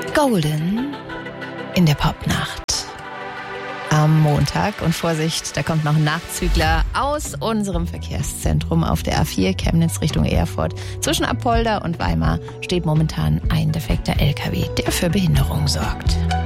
Golden in der Popnacht. Am Montag. Und Vorsicht, da kommt noch ein Nachzügler aus unserem Verkehrszentrum auf der A4 Chemnitz Richtung Erfurt. Zwischen Apolda und Weimar steht momentan ein defekter LKW, der für Behinderung sorgt.